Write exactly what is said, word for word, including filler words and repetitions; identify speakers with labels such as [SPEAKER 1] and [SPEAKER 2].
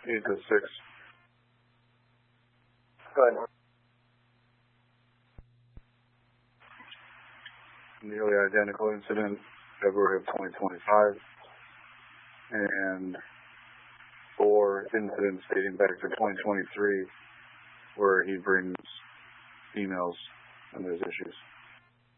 [SPEAKER 1] Eight to six.
[SPEAKER 2] Go ahead.
[SPEAKER 1] Nearly identical incident, February of twenty twenty-five, and four incidents dating back to twenty twenty-three where he brings females and there's issues.